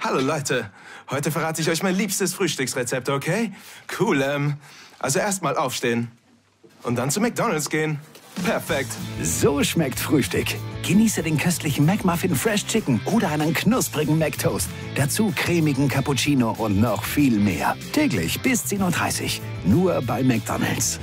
Hallo Leute, heute verrate ich euch mein liebstes Frühstücksrezept, okay? Cool, also erstmal aufstehen und dann zu McDonald's gehen. Perfekt. So schmeckt Frühstück. Genieße den köstlichen McMuffin Fresh Chicken oder einen knusprigen McToast. Dazu cremigen Cappuccino und noch viel mehr. Täglich bis 10:30 Uhr. Nur bei McDonald's.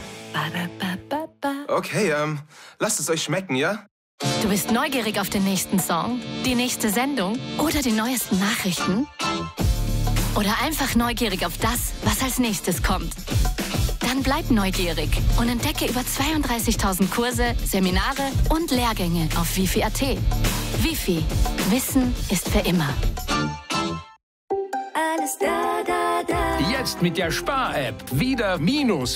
Okay, lasst es euch schmecken, ja? Du bist neugierig auf den nächsten Song, die nächste Sendung oder die neuesten Nachrichten? Oder einfach neugierig auf das, was als nächstes kommt? Dann bleib neugierig und entdecke über 32.000 Kurse, Seminare und Lehrgänge auf Wifi.at. Wifi. Wissen ist für immer. Alles da. Jetzt mit der Spar-App wieder minus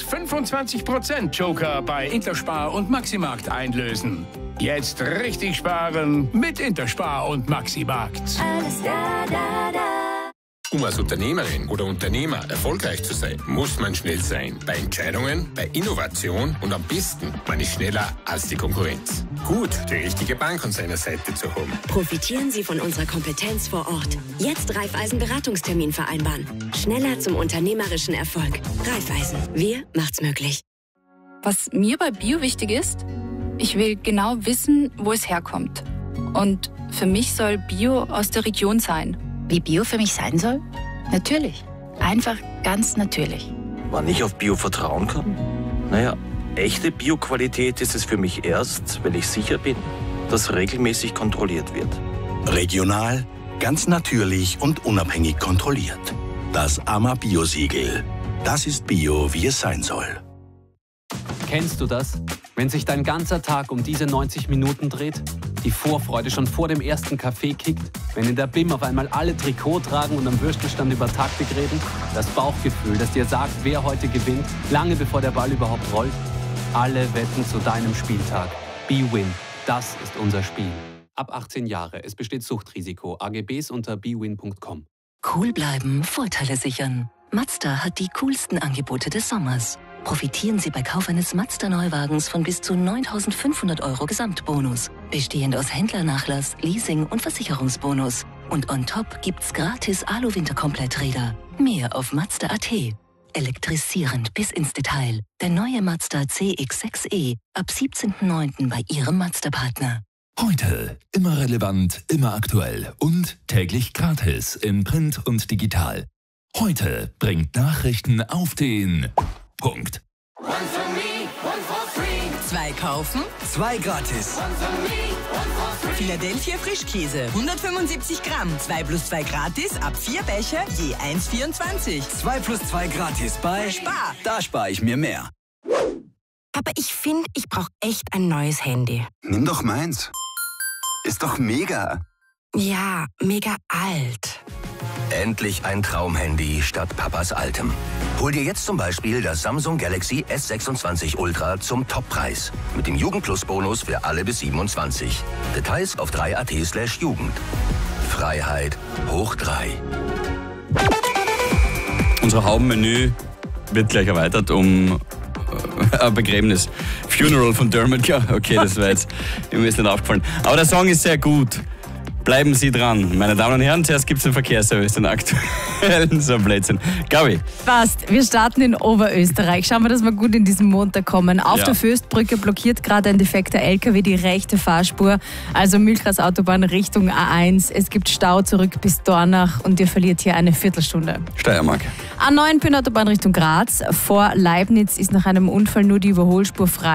25% Joker bei Interspar und Maximarkt einlösen. Jetzt richtig sparen mit Interspar und Maximarkt. Alles da. Um als Unternehmerin oder Unternehmer erfolgreich zu sein, muss man schnell sein. Bei Entscheidungen, bei Innovation und am besten, man ist schneller als die Konkurrenz. Gut, die richtige Bank an seiner Seite zu haben. Profitieren Sie von unserer Kompetenz vor Ort. Jetzt Raiffeisen Beratungstermin vereinbaren. Schneller zum unternehmerischen Erfolg. Raiffeisen. Wir macht's möglich. Was mir bei Bio wichtig ist, ich will genau wissen, wo es herkommt. Und für mich soll Bio aus der Region sein. Wie Bio für mich sein soll? Natürlich. Einfach ganz natürlich. Wann ich auf Bio vertrauen kann? Naja, echte Bio-Qualität ist es für mich erst, wenn ich sicher bin, dass regelmäßig kontrolliert wird. Regional, ganz natürlich und unabhängig kontrolliert. Das AMA-Bio-Siegel. Das ist Bio, wie es sein soll. Kennst du das? Wenn sich dein ganzer Tag um diese 90 Minuten dreht? Die Vorfreude schon vor dem ersten Kaffee kickt? Wenn in der BIM auf einmal alle Trikot tragen und am Würstelstand über Taktik reden? Das Bauchgefühl, das dir sagt, wer heute gewinnt, lange bevor der Ball überhaupt rollt? Alle wetten zu deinem Spieltag. BWin, das ist unser Spiel. Ab 18 Jahre. Es besteht Suchtrisiko. AGBs unter bwin.com. Cool bleiben, Vorteile sichern. Mazda hat die coolsten Angebote des Sommers. Profitieren Sie bei Kauf eines Mazda-Neuwagens von bis zu 9.500 € Gesamtbonus. Bestehend aus Händlernachlass, Leasing und Versicherungsbonus. Und on top gibt's gratis Alu-Winterkompletträder. Mehr auf Mazda.at. Elektrisierend bis ins Detail. Der neue Mazda CX-6e ab 17.09. bei Ihrem Mazda-Partner. Heute immer relevant, immer aktuell und täglich gratis in Print und digital. Heute bringt Nachrichten auf den Punkt. 2 kaufen, 2 gratis. Philadelphia Frischkäse, 175 Gramm, 2 + 2 gratis, ab 4 Becher, je 1,24. 2 + 2 gratis bei Spar. Da spare ich mir mehr. Aber ich finde, ich brauche echt ein neues Handy. Nimm doch meins. Ist doch mega. Ja, mega alt. Endlich ein Traumhandy statt Papas altem. Hol dir jetzt zum Beispiel das Samsung Galaxy S26 Ultra zum Toppreis. Mit dem Jugend-Plus-Bonus für alle bis 27. Details auf 3.at/Jugend. Freiheit hoch 3. Unser Hauptmenü wird gleich erweitert um ein Begräbnis. Funeral von Dermot. Ja, okay, das war jetzt, mir ist nicht aufgefallen. Aber der Song ist sehr gut. Bleiben Sie dran. Meine Damen und Herren, zuerst gibt es den Verkehrsservice, den aktuellen. So ein Blödsinn. Gabi. Passt. Wir starten in Oberösterreich. Schauen wir, dass wir gut in diesen Montag kommen. Auf der Föstbrücke blockiert gerade ein defekter LKW die rechte Fahrspur. Also Milchstraße Autobahn Richtung A1. Es gibt Stau zurück bis Dornach und ihr verliert hier eine Viertelstunde. Steiermark. A9 Autobahn Richtung Graz. Vor Leibniz ist nach einem Unfall nur die Überholspur frei.